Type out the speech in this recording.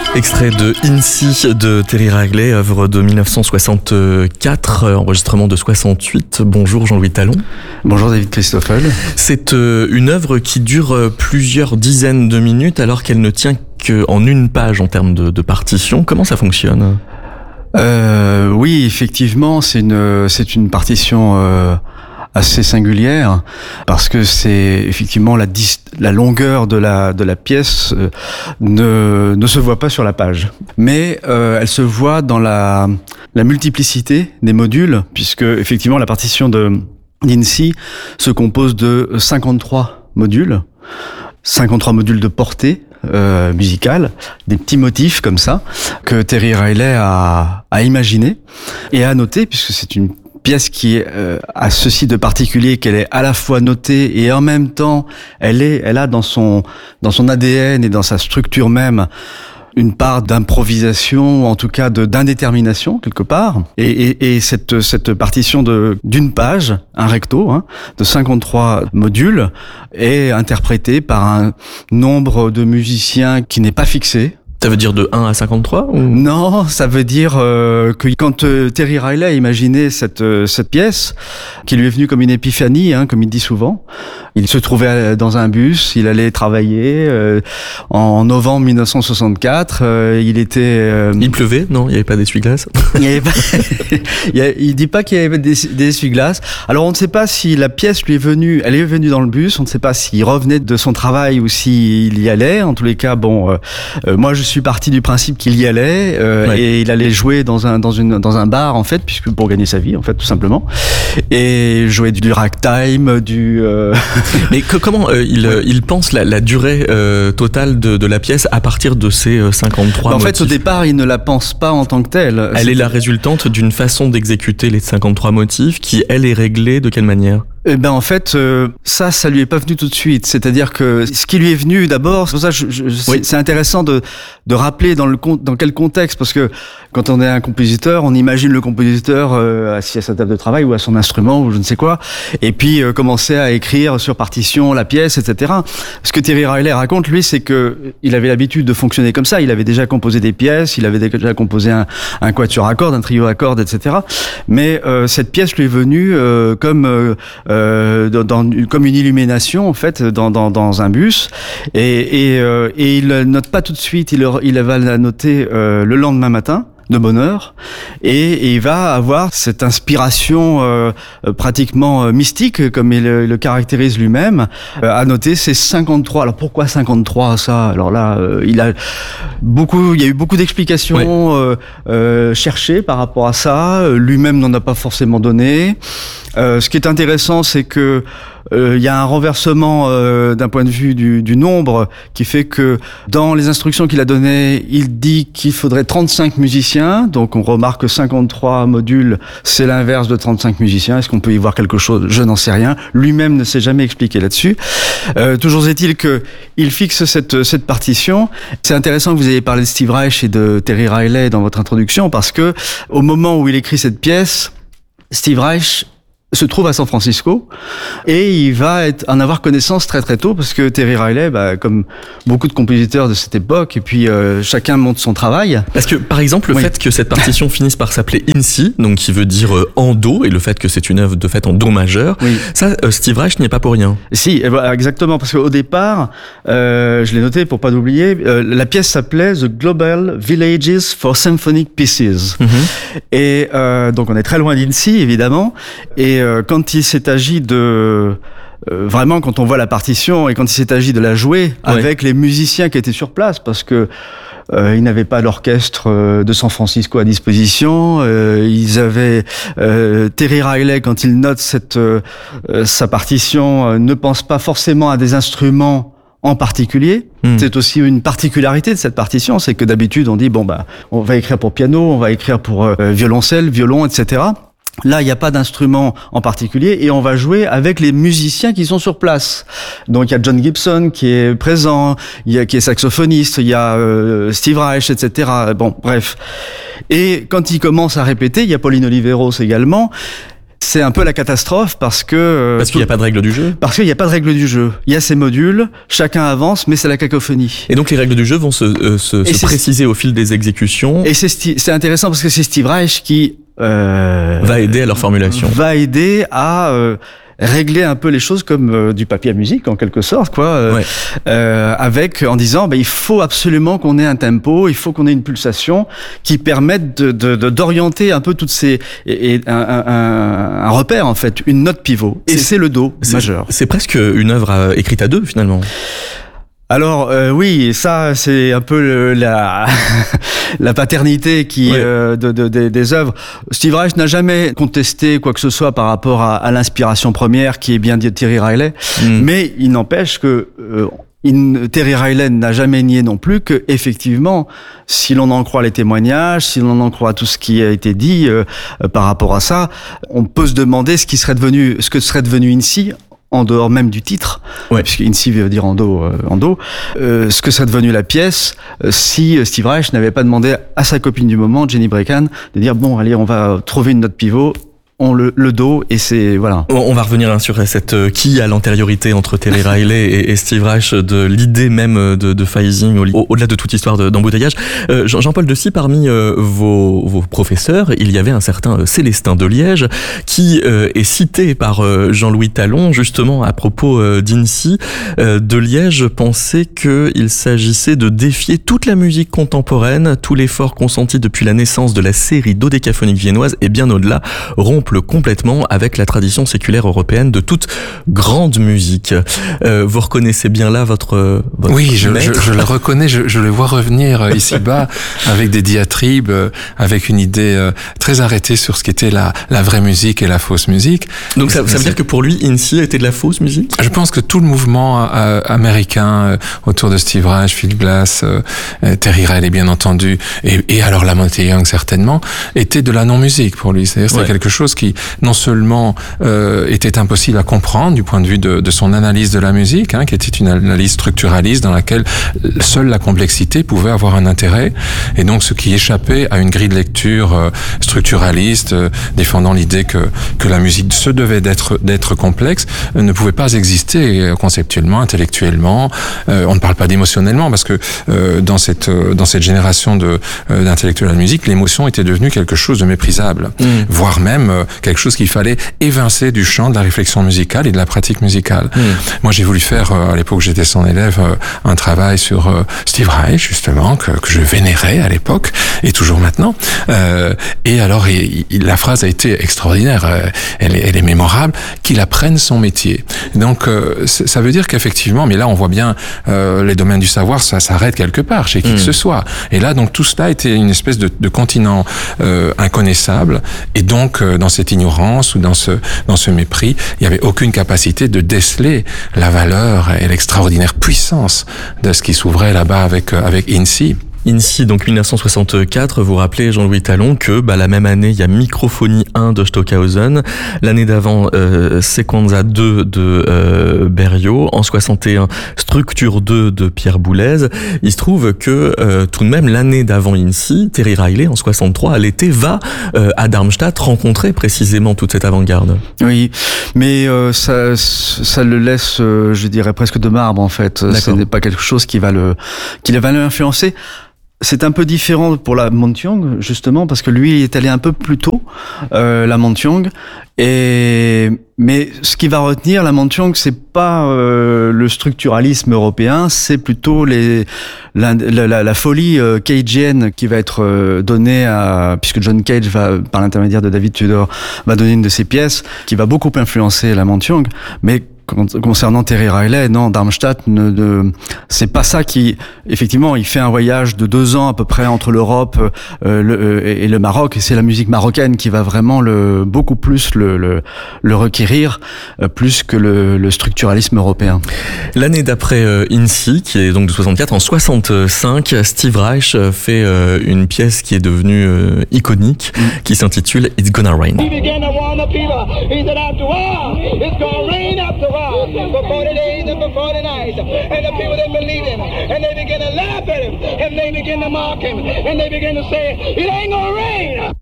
Extrait de INSI de Terry Riley, œuvre de 1964, enregistrement de 68. Bonjour Jean-Louis Talon. Bonjour David Christoffel. C'est une œuvre qui dure plusieurs dizaines de minutes alors qu'elle ne tient qu'en une page en termes de partition. Comment ça fonctionne ? Oui, effectivement, c'est une partition assez singulière parce que c'est effectivement la longueur de la pièce ne se voit pas sur la page, mais elle se voit dans la multiplicité des modules, puisque effectivement la partition d'INSI se compose de 53 modules de portée musicale, des petits motifs comme ça que Terry Riley a imaginé et a noté, puisque c'est une pièce qui a ceci de particulier qu'elle est à la fois notée et en même temps elle a dans son ADN et dans sa structure même une part d'improvisation, ou en tout cas d'indétermination quelque part. Et cette partition d'une page, un recto, de 53 modules, est interprétée par un nombre de musiciens qui n'est pas fixé. Ça veut dire de 1 à 53 ou... Non, ça veut dire que quand Terry Riley a imaginé cette pièce, qui lui est venue comme une épiphanie, comme il dit souvent, il se trouvait dans un bus, il allait travailler en novembre 1964, Il pleuvait, non? Il n'y avait pas d'essuie-glace? Il dit pas qu'il y avait des essuie-glaces. Alors on ne sait pas si la pièce elle est venue dans le bus, on ne sait pas s'il revenait de son travail ou s'il y allait. En tous les cas, moi je suis parti du principe qu'il y allait et il allait jouer dans un bar en fait, puisque pour gagner sa vie en fait tout simplement, et jouer du ragtime, Mais comment il pense la durée totale de la pièce à partir de ces 53 motifs? En fait, au départ, il ne la pense pas en tant que telle. Elle est la résultante d'une façon d'exécuter les 53 motifs qui, elle, est réglée de quelle manière? En fait, ça lui est pas venu tout de suite. C'est-à-dire que ce qui lui est venu d'abord, c'est pour ça que c'est intéressant de rappeler dans quel contexte, parce que quand on est un compositeur, on imagine le compositeur assis à sa table de travail ou à son instrument ou je ne sais quoi, et puis commencer à écrire sur partition la pièce, etc. Ce que Terry Riley raconte, lui, c'est que il avait l'habitude de fonctionner comme ça. Il avait déjà composé des pièces, il avait déjà composé un quatuor à cordes, un trio à cordes, etc. Mais cette pièce lui est venue comme une illumination en fait dans un bus et il note pas tout de suite, il va la noter le lendemain matin de bonne heure et il va avoir cette inspiration pratiquement mystique comme il le caractérise lui-même à noter ces 53. Alors pourquoi 53 ça? Alors là il y a eu beaucoup d'explications cherchées par rapport à ça, lui-même n'en a pas forcément donné. Ce qui est intéressant, c'est que il y a un renversement d'un point de vue du nombre qui fait que dans les instructions qu'il a données, il dit qu'il faudrait 35 musiciens. Donc on remarque que 53 modules, c'est l'inverse de 35 musiciens. Est-ce qu'on peut y voir quelque chose? Je n'en sais rien. Lui-même ne s'est jamais expliqué là-dessus. Toujours est-il que il fixe cette partition. C'est intéressant que vous ayez parlé de Steve Reich et de Terry Riley dans votre introduction, parce que au moment où il écrit cette pièce, Steve Reich se trouve à San Francisco et il va en avoir connaissance très très tôt, parce que Terry Riley, comme beaucoup de compositeurs de cette époque, et puis chacun monte son travail. Parce que par exemple le fait que cette partition finisse par s'appeler INSI, donc qui veut dire en do, et le fait que c'est une œuvre de fait en do majeur, ça Steve Reich n'y est pas pour rien. Si, exactement, parce qu'au départ, je l'ai noté pour pas l'oublier, la pièce s'appelait The Global Villages for Symphonic Pieces. Et donc on est très loin d'INSI évidemment, et quand il s'est agi de vraiment, quand on voit la partition et quand il s'est agi de la jouer avec les musiciens qui étaient sur place, parce que ils n'avaient pas l'orchestre de San Francisco à disposition, ils avaient Terry Riley, quand il note sa partition, ne pense pas forcément à des instruments en particulier. C'est aussi une particularité de cette partition, c'est que d'habitude on dit on va écrire pour piano, on va écrire pour violoncelle, violon, etc. Là, il n'y a pas d'instrument en particulier et on va jouer avec les musiciens qui sont sur place. Donc, il y a John Gibson qui est présent, qui est saxophoniste, il y a Steve Reich, etc. Bon, bref. Et quand il commence à répéter, il y a Pauline Oliveros également. c'est un peu la catastrophe parce qu'il n'y a pas de règle du jeu. Parce qu'il n'y a pas de règle du jeu. Il y a ces modules, chacun avance, mais c'est la cacophonie. Et donc les règles du jeu vont se préciser au fil des exécutions. Et c'est intéressant parce que c'est Steve Reich qui va aider à leur formulation. Va aider à régler un peu les choses comme du papier à musique en quelque sorte, quoi. Avec en disant, il faut absolument qu'on ait un tempo, il faut qu'on ait une pulsation qui permette d'orienter un peu toutes ces un repère en fait, une note pivot. Et c'est le do majeur. C'est presque une œuvre écrite à deux finalement. Alors oui, ça c'est un peu la paternité des œuvres. Steve Reich n'a jamais contesté quoi que ce soit par rapport à l'inspiration première qui est bien Terry Riley, mais il n'empêche que Terry Riley n'a jamais nié non plus que effectivement, si l'on en croit les témoignages, si l'on en croit tout ce qui a été dit par rapport à ça, on peut se demander ce que serait devenu INSI en dehors même du titre, puisque INSI veut dire en do, ce que serait devenu la pièce si Steve Reich n'avait pas demandé à sa copine du moment, Jenny Brecan, de dire bon, allez, on va trouver une note pivot. Le do et c'est voilà. On va revenir sur cette qui a l'antériorité entre Terry Riley et Steve Reich de l'idée même de phasing au-delà de toute histoire d'embouteillage. Jean-Paul Dessy, parmi vos professeurs, il y avait un certain Célestin de Liège qui est cité par Jean-Louis Talon justement à propos d'INSI. De Liège pensait qu'il s'agissait de défier toute la musique contemporaine, tout l'effort consenti depuis la naissance de la série dodécaphonique viennoise et bien au-delà, rompre complètement avec la tradition séculaire européenne de toute grande musique. Vous reconnaissez bien là votre oui, je le reconnais, je le vois revenir ici-bas avec des diatribes, avec une idée très arrêtée sur ce qu'était la vraie musique et la fausse musique. Donc ça veut dire que pour lui, INSI était de la fausse musique ? Je pense que tout le mouvement américain autour de Steve Reich, Phil Glass, Terry Riley bien entendu, et alors la Monty Young certainement, était de la non-musique pour lui. C'est-à-dire c'était quelque chose qui non seulement était impossible à comprendre du point de vue de son analyse de la musique, qui était une analyse structuraliste dans laquelle seule la complexité pouvait avoir un intérêt, et donc ce qui échappait à une grille de lecture structuraliste défendant l'idée que la musique se devait d'être complexe ne pouvait pas exister conceptuellement, intellectuellement. On ne parle pas d'émotionnellement parce que dans cette génération d'intellectuels de la musique, l'émotion était devenue quelque chose de méprisable, voire même quelque chose qu'il fallait évincer du champ de la réflexion musicale et de la pratique musicale. Moi, j'ai voulu faire, à l'époque où j'étais son élève, un travail sur Steve Reich, justement, que je vénérais à l'époque, et toujours maintenant. Et alors, la phrase a été extraordinaire, elle est mémorable, qu'il apprenne son métier. Donc, ça veut dire qu'effectivement, mais là, on voit bien les domaines du savoir, ça s'arrête quelque part, chez qui que ce soit. Et là, donc, tout cela était une espèce de continent inconnaissable, et donc, dans cette ignorance ou dans ce mépris, il n'y avait aucune capacité de déceler la valeur et l'extraordinaire puissance de ce qui s'ouvrait là-bas avec INSI. INSI, donc 1964, vous rappelez Jean-Louis Talon que la même année, il y a Microphonie 1 de Stockhausen, l'année d'avant Sequenza 2 de Berriot, en 61 Structure 2 de Pierre Boulez. Il se trouve que tout de même l'année d'avant INSI, Terry Riley en 63 à l'été va à Darmstadt rencontrer précisément toute cette avant-garde. Oui, mais ça le laisse, je dirais presque de marbre en fait. Ce n'est pas quelque chose qui va l'influencer. C'est un peu différent pour la Montyong, justement, parce que lui, il est allé un peu plus tôt, la Montyong. Mais ce qui va retenir la Montyong, c'est pas le structuralisme européen, c'est plutôt la folie cageenne qui va être donnée puisque John Cage va, par l'intermédiaire de David Tudor, va donner une de ses pièces, qui va beaucoup influencer la Montyong. Mais concernant Terry Riley, non, Darmstadt, c'est pas ça qui, effectivement, il fait un voyage de 2 ans à peu près entre l'Europe et le Maroc, et c'est la musique marocaine qui va vraiment beaucoup plus le requérir, plus que le structuralisme européen. L'année d'après INSI, qui est donc de 64, en 65, Steve Reich fait une pièce qui est devenue iconique, qui s'intitule It's Gonna Rain. For 40 days and for 40 nights. And the people didn't believe him. And they began to laugh at him. And they began to mock him. And they began to say, it ain't gonna rain.